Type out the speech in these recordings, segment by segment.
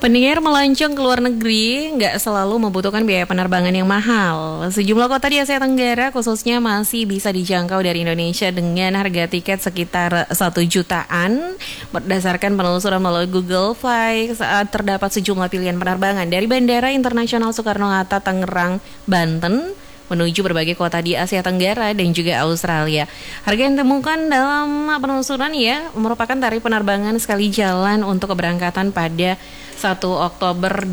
Pendengar melancong ke luar negeri nggak selalu membutuhkan biaya penerbangan yang mahal. Sejumlah kota di Asia Tenggara khususnya masih bisa dijangkau dari Indonesia dengan harga tiket sekitar 1 jutaan. Berdasarkan penelusuran melalui Google Flights, saat terdapat sejumlah pilihan penerbangan dari Bandara Internasional Soekarno-Hatta, Tangerang, Banten, menuju berbagai kota di Asia Tenggara dan juga Australia. Harga yang ditemukan dalam penelusuran merupakan tarif penerbangan sekali jalan untuk keberangkatan pada 1 Oktober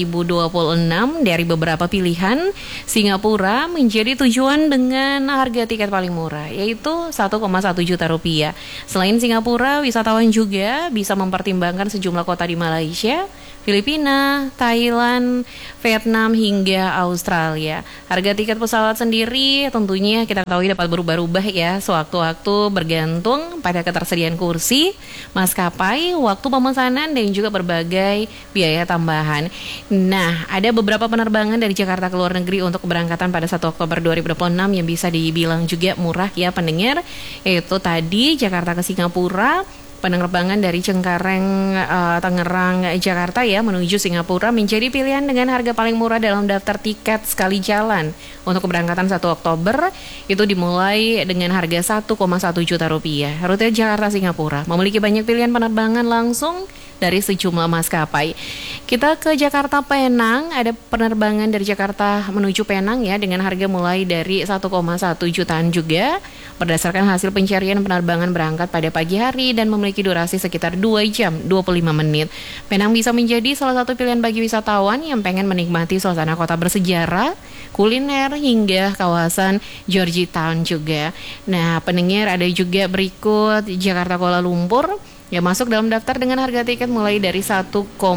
2026 dari beberapa pilihan. Singapura menjadi tujuan dengan harga tiket paling murah, yaitu 1,1 juta rupiah. Selain Singapura, wisatawan juga bisa mempertimbangkan sejumlah kota di Malaysia, Filipina, Thailand, Vietnam, hingga Australia. Harga tiket pesawat sendiri tentunya kita ketahui dapat berubah-ubah ya sewaktu-waktu bergantung pada ketersediaan kursi, maskapai, waktu pemesanan, dan juga berbagai biaya tambahan. Nah, ada beberapa penerbangan dari Jakarta ke luar negeri untuk keberangkatan pada 1 Oktober 2026 yang bisa dibilang juga murah ya pendengar, yaitu tadi Jakarta ke Singapura. Penerbangan dari Cengkareng, Tangerang, Jakarta menuju Singapura menjadi pilihan dengan harga paling murah dalam daftar tiket sekali jalan. Untuk keberangkatan 1 Oktober itu dimulai dengan harga 1,1 juta rupiah. Rute Jakarta Singapura memiliki banyak pilihan penerbangan langsung dari sejumlah maskapai. Kita ke Jakarta Penang, ada penerbangan dari Jakarta menuju Penang dengan harga mulai dari 1,1 jutaan juga. Berdasarkan hasil pencarian, penerbangan berangkat pada pagi hari dan memiliki durasi sekitar 2 jam 25 menit. Penang bisa menjadi salah satu pilihan bagi wisatawan yang pengen menikmati suasana kota bersejarah, kuliner, hingga kawasan Georgetown juga. Nah, pendengar, ada juga berikut Jakarta Kuala Lumpur yang masuk dalam daftar dengan harga tiket mulai dari 1,1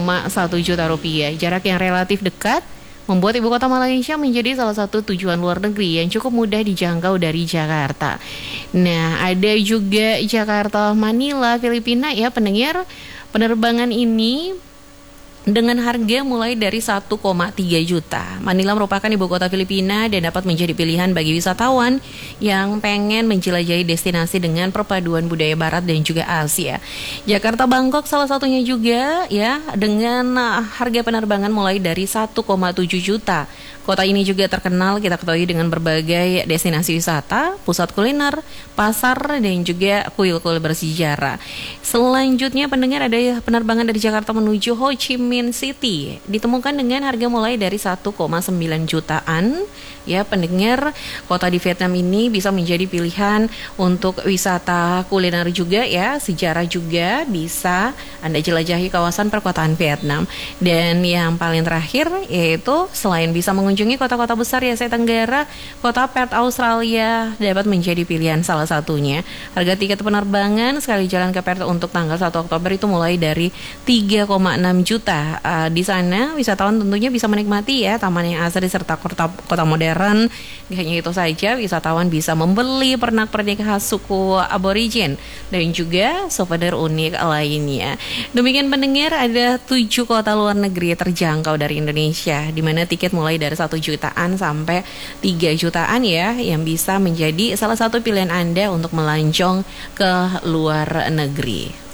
juta rupiah. Jarak yang relatif dekat membuat ibu kota Malaysia menjadi salah satu tujuan luar negeri yang cukup mudah dijangkau dari Jakarta. Nah, ada juga Jakarta Manila, Filipina pendengar. Penerbangan ini dengan harga mulai dari 1,3 juta. Manila merupakan ibu kota Filipina dan dapat menjadi pilihan bagi wisatawan yang pengen menjelajahi destinasi dengan perpaduan budaya barat dan juga Asia. Jakarta Bangkok salah satunya juga dengan harga penerbangan mulai dari 1,7 juta. Kota ini juga terkenal kita ketahui dengan berbagai destinasi wisata, pusat kuliner, pasar, dan juga kuil-kuil bersejarah. Selanjutnya pendengar, ada penerbangan dari Jakarta menuju Ho Chi Minh City. Ditemukan dengan harga mulai dari 1,9 jutaan. Ya pendengar, kota di Vietnam ini bisa menjadi pilihan untuk wisata kuliner juga sejarah juga bisa Anda jelajahi kawasan perkotaan Vietnam. Dan yang paling terakhir yaitu selain bisa mengunjungi kota-kota besar di Asia Tenggara, kota Perth Australia dapat menjadi pilihan salah satunya. Harga tiket penerbangan sekali jalan ke Perth untuk tanggal 1 Oktober itu mulai dari 3,6 juta. Di sana wisatawan tentunya bisa menikmati taman yang asri serta kota modern. Gak hanya itu saja, wisatawan bisa membeli pernak-pernik khas suku aborigin dan juga souvenir unik lainnya. Demikian pendengar, ada 7 kota luar negeri terjangkau dari Indonesia, di mana tiket mulai dari 1 jutaan sampai 3 jutaan yang bisa menjadi salah satu pilihan Anda untuk melancong ke luar negeri.